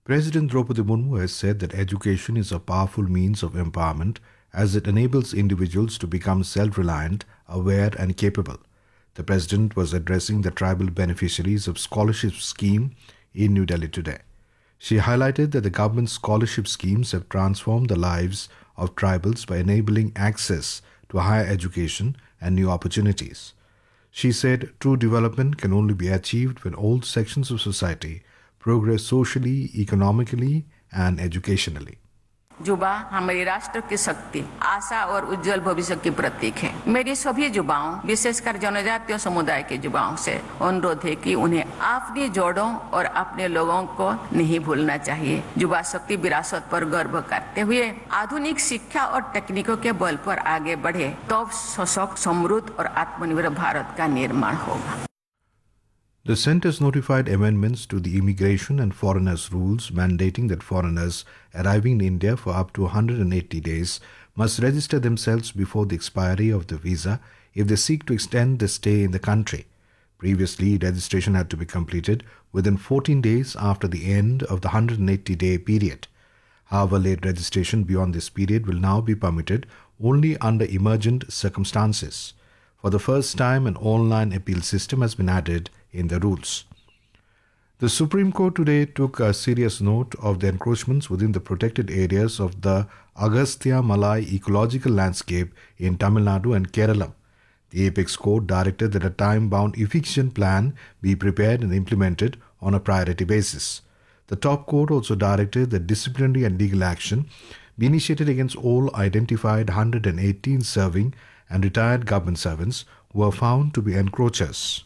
President Draupadi Murmu has said that education is a powerful means of empowerment as it enables individuals to become self reliant, aware, and capable. The president was addressing the tribal beneficiaries of scholarship scheme in New Delhi today. She highlighted that the government's scholarship schemes have transformed the lives of tribals by enabling access to higher education and new opportunities. She said true development can only be achieved when all sections of society progress socially, economically, and educationally. युवा हमारे राष्ट्र की शक्ति, आशा और उज्जवल भविष्य की प्रतीक है। मेरी सभी युवाओं, विशेषकर जनजातीय समुदाय के युवाओं से अनुरोध है कि उन्हें अपनी जड़ों और अपने लोगों को नहीं भूलना चाहिए। युवा शक्ति विरासत पर गर्व करते हुए आधुनिक शिक्षा और तकनीकों के बल पर आगे बढ़े, तब सशक्त, समृद्ध और आत्मनिर्भर भारत का निर्माण होगा। The centers notified amendments to the immigration and foreigners rules mandating that foreigners arriving in India for up to 180 days must register themselves before the expiry of the visa if they seek to extend their stay in the country. Previously, registration had to be completed within 14 days after the end of the 180-day period. However, late registration beyond this period will now be permitted only under emergent circumstances. For the first time, an online appeal system has been added in the rules. The Supreme Court today took a serious note of the encroachments within the protected areas of the Agastya Malai ecological landscape in Tamil Nadu and Kerala. The apex court directed that a time-bound eviction plan be prepared and implemented on a priority basis. The top court also directed that disciplinary and legal action be initiated against all identified 118 serving and retired government servants who were found to be encroachers.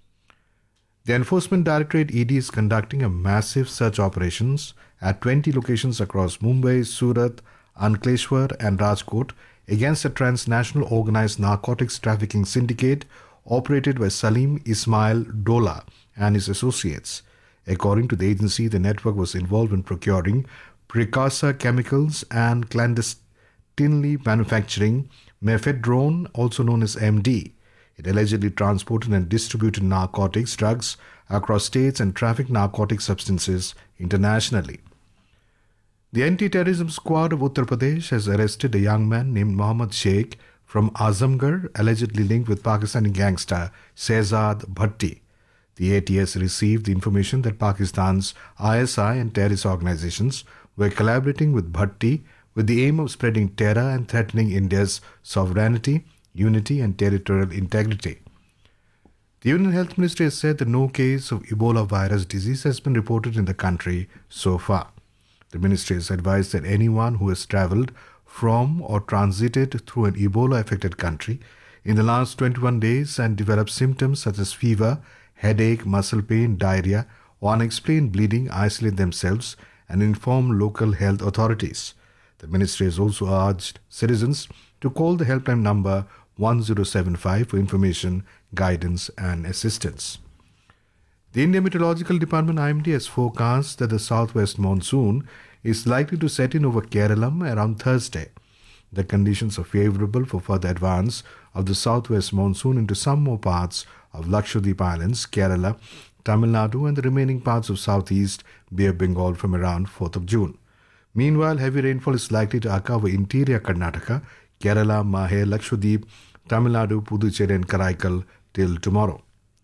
The Enforcement Directorate ED is conducting a massive search operations at 20 locations across Mumbai, Surat, Ankleshwar and Rajkot against a transnational organized narcotics trafficking syndicate operated by Salim Ismail Dola and his associates. According to the agency, the network was involved in procuring precursor chemicals and clandestinely manufacturing mephedrone, also known as MD. It allegedly transported and distributed narcotics, drugs across states and trafficked narcotic substances internationally. The anti-terrorism squad of Uttar Pradesh has arrested a young man named Mohammad Sheikh from Azamgarh, allegedly linked with Pakistani gangster Shehzad Bhatti. The ATS received the information that Pakistan's ISI and terrorist organizations were collaborating with Bhatti with the aim of spreading terror and threatening India's sovereignty, unity and territorial integrity. The Union Health Ministry has said that no case of Ebola virus disease has been reported in the country so far. The ministry has advised that anyone who has travelled from or transited through an Ebola-affected country in the last 21 days and developed symptoms such as fever, headache, muscle pain, diarrhea or unexplained bleeding isolate themselves and inform local health authorities. The ministry has also urged citizens to call the helpline number 1075 for information, guidance and assistance. The India Meteorological Department IMD has forecast that the southwest monsoon is likely to set in over Kerala around Thursday. The conditions are favourable for further advance of the southwest monsoon into some more parts of Lakshadweep Islands, Kerala, Tamil Nadu and the remaining parts of southeast Bay of Bengal from around 4th of June. Meanwhile, heavy rainfall is likely to occur over interior Karnataka, Kerala, Mahe, Lakshadweep, Tamil Nadu, Puducherry and Karaikal till tomorrow.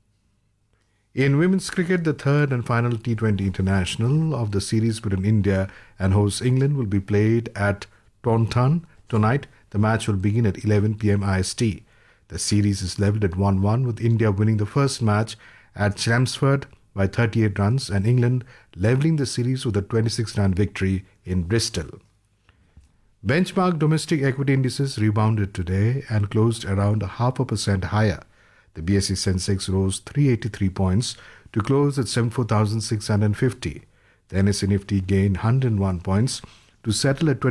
In women's cricket, the third and final T20 international of the series between India and host England will be played at Taunton tonight. The match will begin at 11 p.m. IST. The series is levelled at 1-1 with India winning the first match at Chelmsford by 38 runs and England levelling the series with a 26-run victory in Bristol. Benchmark domestic equity indices rebounded today and closed around 0.5% higher. The BSE Sensex rose 383 points to close at 74,650. The NSE Nifty gained 101 points to settle at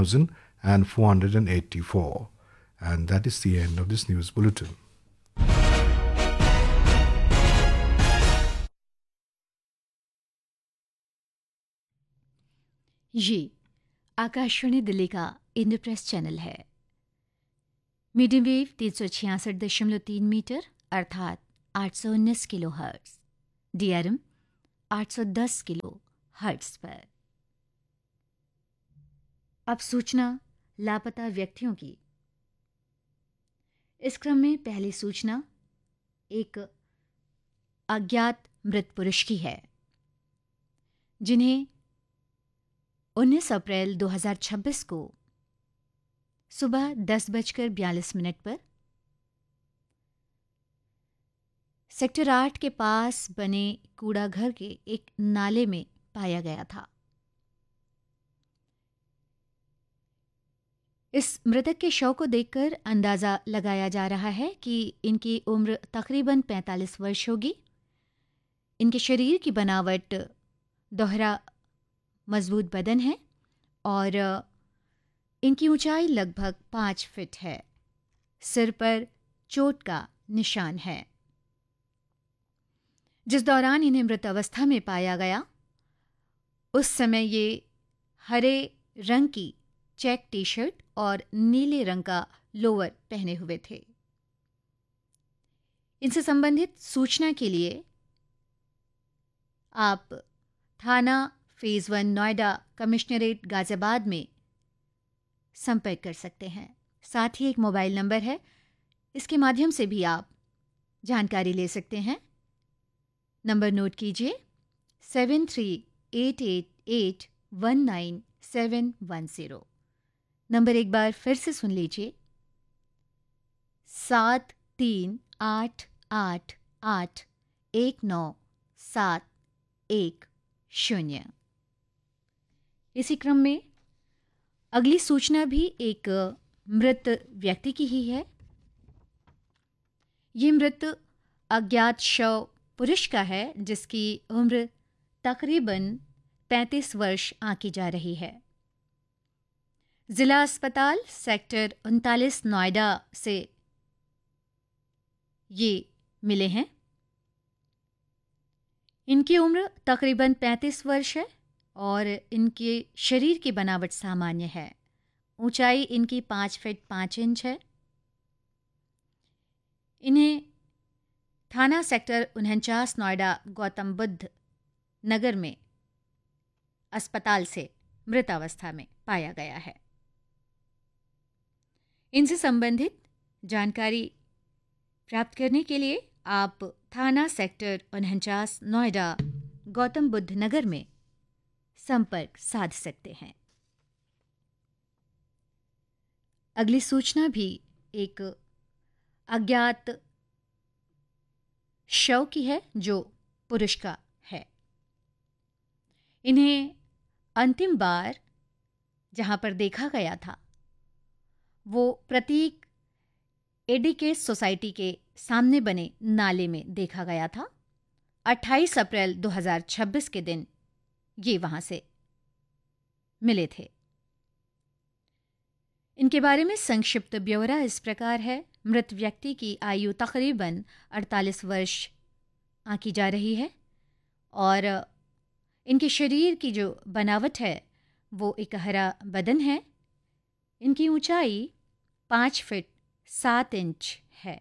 23,484. And that is the end of this news bulletin. ये आकाशवाणी दिल्ली का इंद्रप्रेस channel है। Medium wave 366.3 metre अर्थात 819 kilo hertz, DRM 810 kilo hertz पर। अब सूचना लापता व्यक्तियों की। इस क्रम में पहली सूचना एक अज्ञात मृत पुरुष की है, जिन्हें 19 अप्रैल 2026 को सुबह 10:42 पर सेक्टर 8 के पास बने कूड़ा घर के एक नाले में पाया गया था। इस मृतक के शव को देखकर अंदाजा लगाया जा रहा है कि इनकी उम्र तकरीबन 45 वर्ष होगी। इनके शरीर की बनावट दोहरा मजबूत बदन है और इनकी ऊंचाई लगभग 5 फीट है। सिर पर चोट का निशान है। जिस दौरान इन्हें मृत अवस्था में पाया गया, उस समय ये हरे रंग की चेक टी शर्ट और नीले रंग का लोअर पहने हुए थे। इनसे संबंधित सूचना के लिए आप थाना फेज 1 नोएडा कमिश्नरेट गाजियाबाद में संपर्क कर सकते हैं। साथ ही एक मोबाइल नंबर है, इसके माध्यम से भी आप जानकारी ले सकते हैं। नंबर नोट कीजिए 7388819710। नंबर एक बार फिर से सुन लीजिए 7388819710। इसी क्रम में अगली सूचना भी एक मृत व्यक्ति की ही है। ये मृत अज्ञात शव पुरुष का है, जिसकी उम्र तकरीबन 35 वर्ष आंकी जा रही है। जिला अस्पताल सेक्टर 39 नोएडा से ये मिले हैं। इनकी उम्र तकरीबन 35 वर्ष है और इनके शरीर की बनावट सामान्य है। ऊंचाई इनकी 5 फीट 5 इंच है। इन्हें थाना सेक्टर 49 नोएडा गौतम बुद्ध नगर में अस्पताल से मृत अवस्था में पाया गया है। इनसे संबंधित जानकारी प्राप्त करने के लिए आप थाना सेक्टर 49 नोएडा गौतम बुद्ध नगर में संपर्क साध सकते हैं। अगली सूचना भी एक अज्ञात शव की है, जो पुरुष का है। इन्हें अंतिम बार जहां पर देखा गया था वो प्रतीक एडिकेस सोसाइटी के सामने बने नाले में देखा गया था। 28 अप्रैल 2026 के दिन ये वहां से मिले थे। इनके बारे में संक्षिप्त ब्यौरा इस प्रकार है। मृत व्यक्ति की आयु तकरीबन 48 वर्ष आंकी जा रही है और इनके शरीर की जो बनावट है वो एक हरा बदन है। इनकी ऊंचाई 5 फीट 7 इंच है।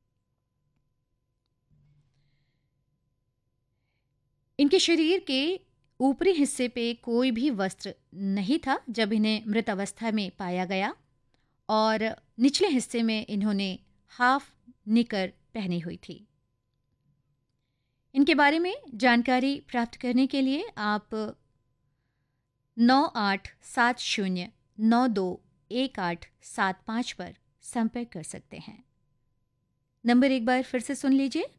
इनके शरीर के ऊपरी हिस्से पे कोई भी वस्त्र नहीं था जब इन्हें मृत अवस्था में पाया गया और निचले हिस्से में इन्होंने हाफ निकर पहनी हुई थी। इनके बारे में जानकारी प्राप्त करने के लिए आप 9870921875 पर संपर्क कर सकते हैं। नंबर एक बार फिर से सुन लीजिए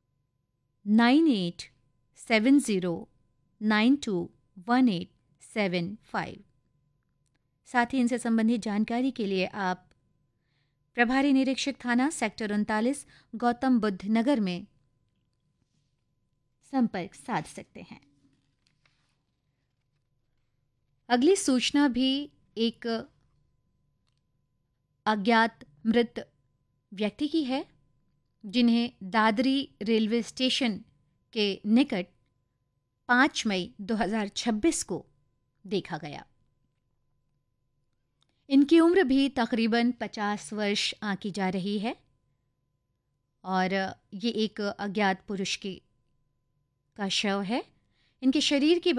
9870921875। साथ ही इनसे संबंधित जानकारी के लिए आप प्रभारी निरीक्षक थाना सेक्टर 39 गौतम बुद्ध नगर में संपर्क साध सकते हैं। अगली सूचना भी एक अज्ञात मृत व्यक्ति की है, जिन्हें दादरी रेलवे स्टेशन के निकट 5 मई 2026 को देखा गया। इनकी उम्र भी तकरीबन 50 वर्ष आंकी जा रही है और ये एक अज्ञात पुरुष का शव है। इनके शरीर की